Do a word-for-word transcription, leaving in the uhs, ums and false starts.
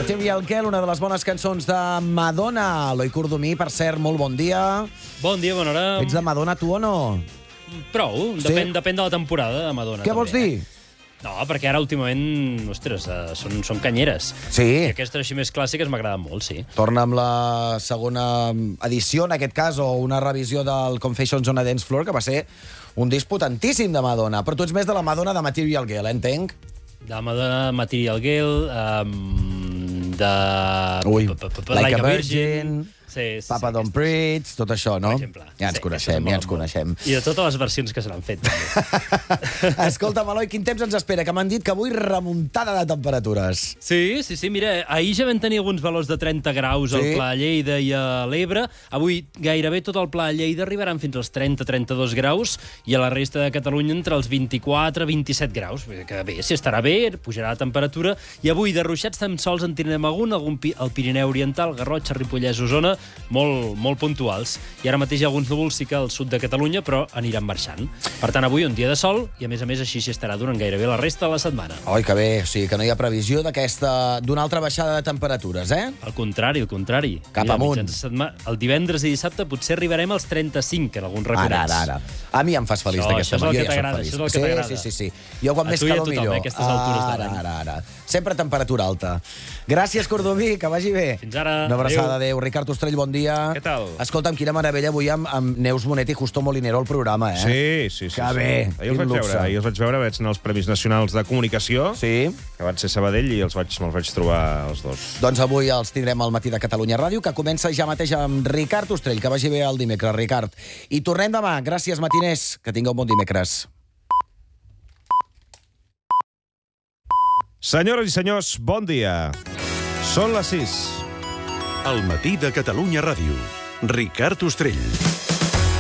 Material Girl, una de les bones cançons de Madonna. Eloi Cordomí, per cert, molt bon dia. Bon dia, bona hora. Ets de Madonna, tu o no? Prou, Sí? depèn, depèn de la temporada de Madonna. Què també, vols dir? Eh? No, perquè ara últimament, ostres, uh, són, són canyeres. Sí. I aquestes així més clàssiques m'agraden molt, sí. Torna amb la segona edició, en aquest cas, o una revisió del Confessions on a Dance Floor, que va ser un disc potentíssim de Madonna. Però tu ets més de la Madonna de Material Girl, eh, entenc? De Madonna, Material Girl, um, de... Ui, P- p- p- Like a Virgin, Sí, sí, Papa sí, Don't aquestes, Preach, tot això, no? per exemple. Ja ens Sí, coneixem, aquestes ja ens molen coneixem. molt. I de totes les versions que se n'han fet, també. Escolta'm, Eloi, quin temps ens espera? Que m'han dit que avui remuntada de temperatures. Sí, sí, sí, mira, ahir ja vam tenir alguns valors de trenta graus Sí. al Pla de Lleida i a l'Ebre. Avui gairebé tot el Pla de Lleida arribaran fins als trenta a trenta-dos graus i a la resta de Catalunya entre els vint-i-quatre a vint-i-set graus. Vull dir que bé, si estarà bé, pujarà la temperatura. I avui de ruixats tan sols en tindrem algun, algun pi al Pirineu Oriental, Garrotxa, Ripollès, Osona, molt, molt puntuals. I ara mateix hi ha alguns núvols sí que al sud de Catalunya, però aniran marxant. Per tant, avui un dia de sol i, a més a més, així s'hi estarà durant gairebé la resta de la setmana. Oi, que bé, o sigui, que no hi ha previsió d'aquesta d'una altra baixada de temperatures, eh? Al contrari, al contrari. Cap Mira, amunt. mitjans de setmana, el divendres i dissabte potser arribarem als trenta-cinc en alguns Ara, records. ara, ara. A mi em fas feliç Això, d'aquesta això és el manera. que t'agrada, això és el que sí, t'agrada. sí, sí, sí. Jo quan A més tu i a calor tothom, millor. eh, aquestes altures de Ara, l'any. ara, ara. Sempre temperatura alta. Gràcies, Cordomí, que vagi bé. Fins ara. Una abraçada, Adéu. adéu. Ricard Ostrell, bon dia. Què tal? Escolta'm, quina meravella avui amb, amb Neus Bonet i Justo Molinero al programa, eh? Sí, sí, sí. Que sí. bé, Ahir els quin vaig luxe. veure, ahir els vaig veure, vaig anar als Premis Nacionals de Comunicació, Sí. que van ser a Sabadell, i els vaig, me'ls vaig trobar els dos. Doncs avui els tindrem al matí de Catalunya Ràdio, que comença ja mateix amb Ricard Ostrell. Que vagi bé el dimecres, Ricard. I tornem demà. Gràcies, matiners. Que tingueu un bon dimecres. Senyores i senyors, bon dia. Són les sis. Al matí de Catalunya Ràdio. Ricard Ostrell.